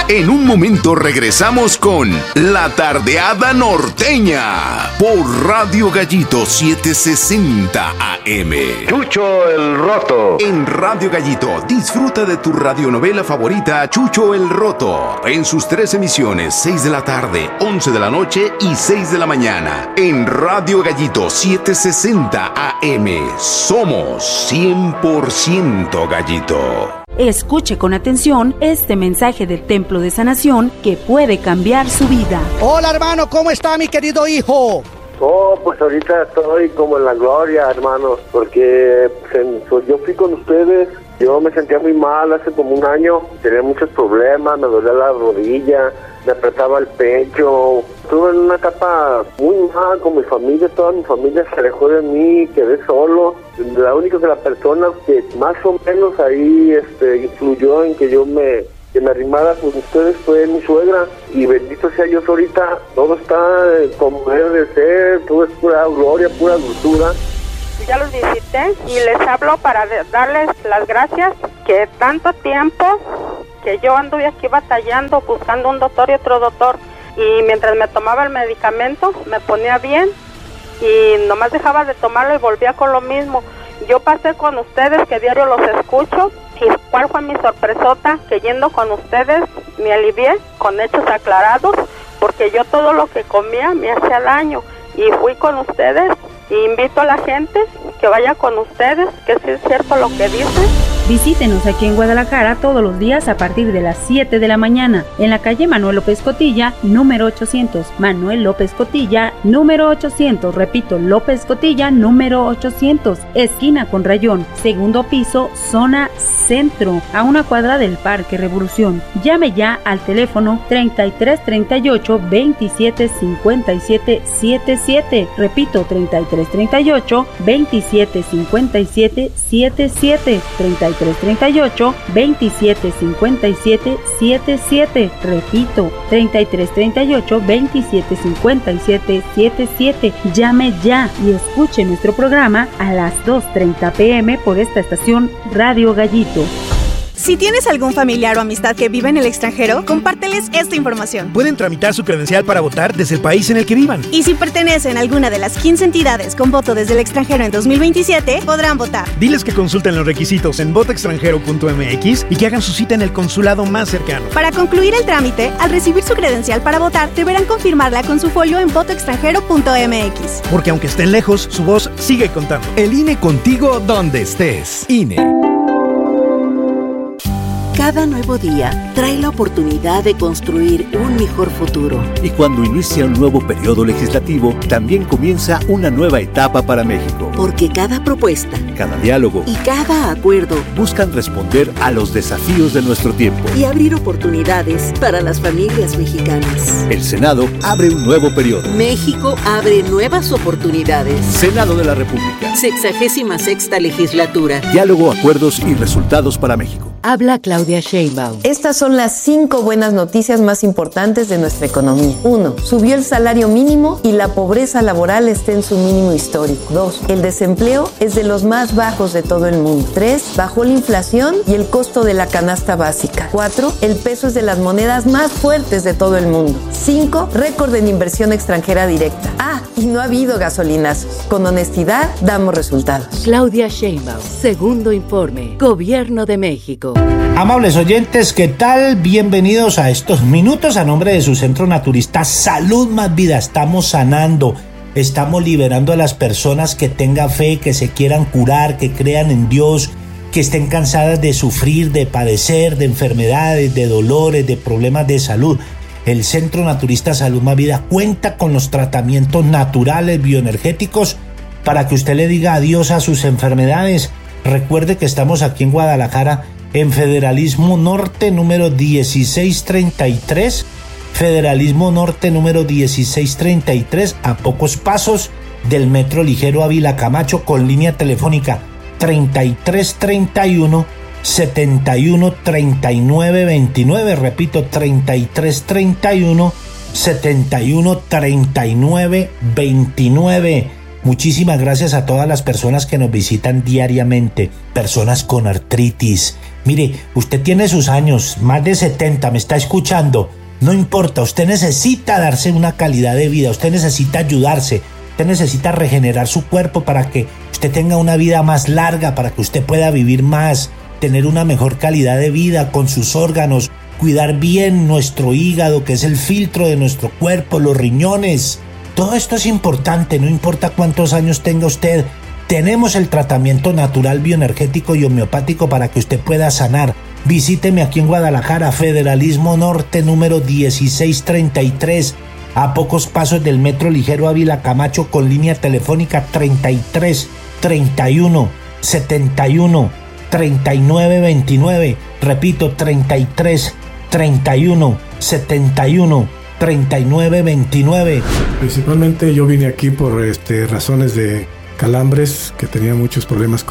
En un momento regresamos con La Tardeada Norteña por Radio Gallito 760 AM. Chucho el Roto. En Radio Gallito disfruta de tu radionovela favorita Chucho el Roto en sus 3 emisiones, 6 de la tarde, 11 de la noche y 6 de la mañana. En Radio Gallito 760 AM somos 100% Gallito. Escuche con atención este mensaje del Templo de Sanación que puede cambiar su vida. Hola hermano, ¿cómo está mi querido hijo? Oh, pues ahorita estoy como en la gloria, hermano, porque yo fui con ustedes, yo me sentía muy mal hace como un año, tenía muchos problemas, me dolía la rodilla, me apretaba el pecho, estuve en una etapa muy mal con mi familia, toda mi familia se alejó de mí, quedé solo. La única que la persona que más o menos ahí influyó en que yo me arrimara con ustedes fue mi suegra, y bendito sea Dios, ahorita todo está como debe de ser, todo es pura gloria, pura dulzura. Ya los visité y les hablo para darles las gracias, que tanto tiempo que yo anduve aquí batallando, buscando un doctor y otro doctor, y mientras me tomaba el medicamento me ponía bien y nomás dejaba de tomarlo y volvía con lo mismo. Yo pasé con ustedes, que diario los escucho, y cuál fue mi sorpresota, que yendo con ustedes me alivié con hechos aclarados, porque yo todo lo que comía me hacía daño, y fui con ustedes, y invito a la gente que vaya con ustedes, que sí es cierto lo que dicen. Visítenos aquí en Guadalajara todos los días a partir de las 7 de la mañana, en la calle Manuel López Cotilla, número 800. Manuel López Cotilla, número 800. Repito, López Cotilla, número 800. Esquina con Rayón, segundo piso, zona centro, a una cuadra del Parque Revolución. Llame ya al teléfono 3338 27 57 77. Repito, 3338 27 57 77. 3338 27 57 77. Repito, 3338 27 57 77. Llame ya y escuche nuestro programa a las 2:30 p.m. por esta estación Radio Gallito. Si tienes algún familiar o amistad que vive en el extranjero, compárteles esta información. Pueden tramitar su credencial para votar desde el país en el que vivan. Y si pertenecen a alguna de las 15 entidades con voto desde el extranjero en 2027, podrán votar. Diles que consulten los requisitos en votoextranjero.mx y que hagan su cita en el consulado más cercano. Para concluir el trámite, al recibir su credencial para votar, deberán confirmarla con su folio en votoextranjero.mx. Porque aunque estén lejos, su voz sigue contando. El INE contigo donde estés. INE. Cada nuevo día trae la oportunidad de construir un mejor futuro. Y cuando inicia un nuevo periodo legislativo, también comienza una nueva etapa para México. Porque cada propuesta, cada diálogo y cada acuerdo buscan responder a los desafíos de nuestro tiempo y abrir oportunidades para las familias mexicanas. El Senado abre un nuevo periodo. México abre nuevas oportunidades. Senado de la República. 66ª legislatura. Diálogo, acuerdos y resultados para México. Habla Claudia Sheinbaum. Estas son las 5 buenas noticias más importantes de nuestra economía. 1. Subió el salario mínimo y la pobreza laboral está en su mínimo histórico. 2. El desempleo es de los más bajos de todo el mundo. 3. Bajó la inflación y el costo de la canasta básica. 4. El peso es de las monedas más fuertes de todo el mundo. 5. Récord en inversión extranjera directa. Y no ha habido gasolinazos. Con honestidad damos resultados. Claudia Sheinbaum, segundo informe, Gobierno de México. Amables oyentes, ¿qué tal? Bienvenidos a estos minutos a nombre de su centro naturista Salud Más Vida. Estamos sanando, estamos liberando a las personas que tengan fe, que se quieran curar, que crean en Dios, que estén cansadas de sufrir, de padecer, de enfermedades, de dolores, de problemas de salud. El Centro Naturista Salud Más Vida cuenta con los tratamientos naturales bioenergéticos para que usted le diga adiós a sus enfermedades. Recuerde que estamos aquí en Guadalajara, en Federalismo Norte número 1633, Federalismo Norte número 1633, a pocos pasos del Metro Ligero Ávila Camacho, con línea telefónica 3331 71 39 29, repito, 3331 71 39 29. Muchísimas gracias a todas las personas que nos visitan diariamente, personas con artritis, Mire, usted tiene sus años, más de 70, me está escuchando. No importa, usted necesita darse una calidad de vida, usted necesita ayudarse, usted necesita regenerar su cuerpo para que usted tenga una vida más larga, para que usted pueda vivir más, tener una mejor calidad de vida con sus órganos, cuidar bien nuestro hígado, que es el filtro de nuestro cuerpo, los riñones. Todo esto es importante, no importa cuántos años tenga usted. Tenemos el tratamiento natural, bioenergético y homeopático para que usted pueda sanar. Visíteme aquí en Guadalajara, Federalismo Norte, número 1633, a pocos pasos del Metro Ligero Ávila Camacho, con línea telefónica 33 31 71 39 29. Repito, 33 31 71 39 29. Principalmente yo vine aquí por razones de calambres, que tenía muchos problemas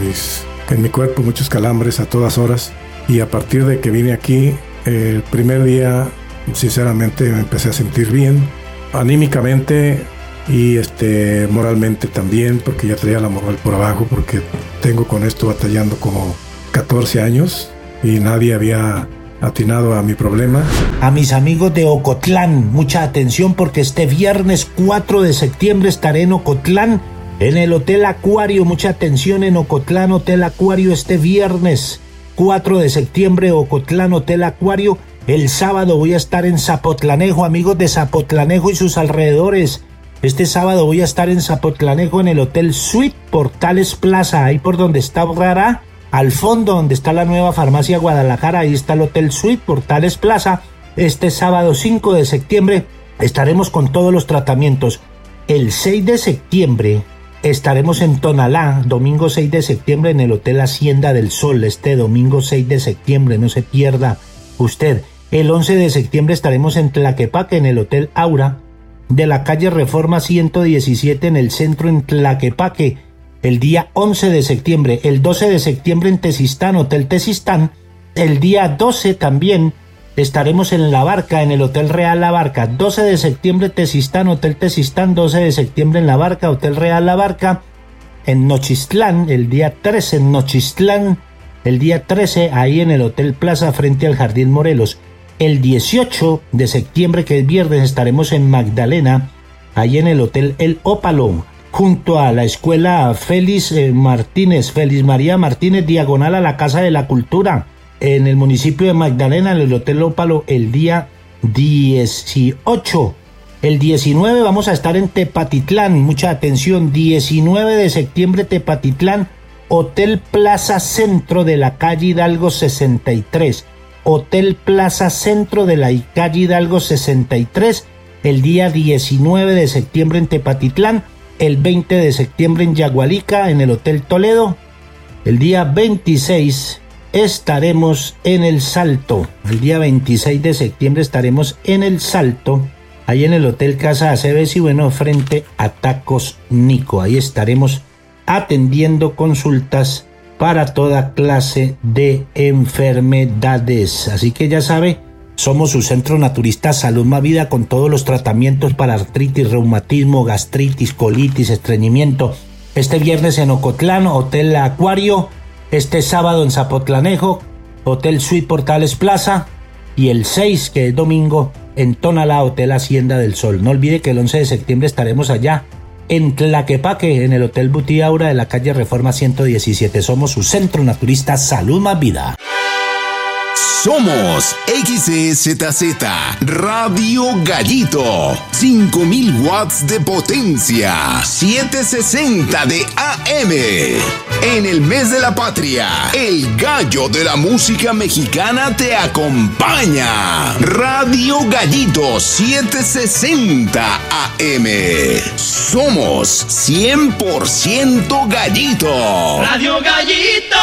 en mi cuerpo, muchos calambres a todas horas. Y a partir de que vine aquí, el primer día, sinceramente, me empecé a sentir bien, anímicamente y moralmente también, porque ya traía la moral por abajo, porque tengo con esto batallando como 14 años y nadie había atinado a mi problema. A mis amigos de Ocotlán, mucha atención, porque este viernes 4 de septiembre estaré en Ocotlán, en el Hotel Acuario. Mucha atención, en Ocotlán, Hotel Acuario, este viernes 4 de septiembre, Ocotlán, Hotel Acuario. El sábado voy a estar en Zapotlanejo, amigos de Zapotlanejo y sus alrededores. Este sábado voy a estar en Zapotlanejo, en el Hotel Suite Portales Plaza, ahí por donde está Rara, al fondo donde está la nueva farmacia Guadalajara, ahí está el Hotel Suite Portales Plaza. Este sábado 5 de septiembre estaremos con todos los tratamientos. El 6 de septiembre estaremos en Tonalá, domingo 6 de septiembre en el Hotel Hacienda del Sol, este domingo 6 de septiembre, no se pierda usted. El 11 de septiembre estaremos en Tlaquepaque, en el Hotel Aura, de la calle Reforma 117 en el centro en Tlaquepaque, el día 11 de septiembre. El 12 de septiembre en Tezistán, Hotel Tezistán. El día 12 también estaremos en La Barca, en el Hotel Real La Barca. 12 de septiembre Tezistán, Hotel Tezistán. 12 de septiembre en La Barca, Hotel Real La Barca. En Nochistlán, el día 13 en Nochistlán. El día 13 ahí en el Hotel Plaza frente al Jardín Morelos. El 18 de septiembre, que es viernes, estaremos en Magdalena, ahí en el Hotel El Ópalo, junto a la escuela Félix María Martínez, diagonal a la Casa de la Cultura, en el municipio de Magdalena, en el Hotel Ópalo, el día 18. El 19 vamos a estar en Tepatitlán, mucha atención, 19 de septiembre Tepatitlán, Hotel Plaza Centro de la calle Hidalgo 63. Hotel Plaza Centro de la calle Hidalgo 63, el día 19 de septiembre en Tepatitlán, el 20 de septiembre en Yagualica, en el Hotel Toledo, el día 26 estaremos en El Salto, el día 26 de septiembre estaremos en El Salto, ahí en el Hotel Casa Aceves y bueno, frente a Tacos Nico, ahí estaremos atendiendo consultas para toda clase de enfermedades. Así que ya sabe, somos su centro naturista Salud Más Vida, con todos los tratamientos para artritis, reumatismo, gastritis, colitis, estreñimiento. Este viernes en Ocotlán, Hotel Acuario. Este sábado en Zapotlanejo, Hotel Suite Portales Plaza. Y el 6, que es domingo, en Tonalá, Hotel Hacienda del Sol. No olvide que el 11 de septiembre estaremos allá en Tlaquepaque, en el Hotel Buti Aura de la calle Reforma 117. Somos su centro naturista Salud Más Vida. Somos XEZZ Radio Gallito, 5000 watts de potencia, 760 de AM. En el mes de la patria, el gallo de la música mexicana te acompaña. Radio Gallito 760 AM. Somos 100% gallito. Radio Gallito.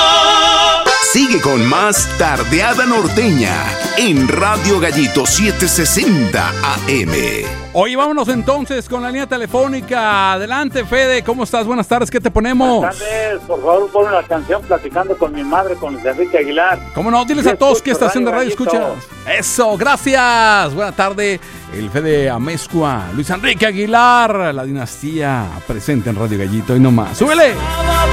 Sigue con más Tardeada Norteña en Radio Gallito 760 AM. Oye, vámonos entonces con la línea telefónica. Adelante, Fede, ¿cómo estás? Buenas tardes, ¿qué te ponemos? Buenas tardes, por favor, pon una canción Platicando con mi madre, con Luis Enrique Aguilar. ¿Cómo no? Diles a todos qué estación de radio escuchas. Eso, gracias. Buenas tardes, el Fede Amezcua, Luis Enrique Aguilar, la dinastía presente en Radio Gallito y no más. ¡Súbele!